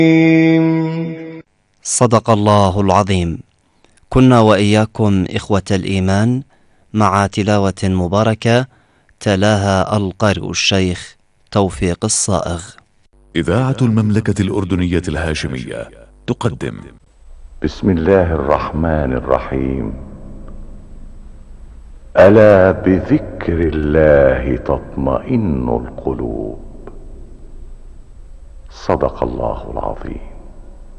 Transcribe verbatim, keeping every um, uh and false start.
صدق الله العظيم. كنا وإياكم إخوة الإيمان مع تلاوة مباركة تلاها القارئ الشيخ توفيق الصائغ. إذاعة المملكة الأردنية الهاشمية تقدم بسم الله الرحمن الرحيم. ألا بذكر الله تطمئن القلوب. صدق الله العظيم.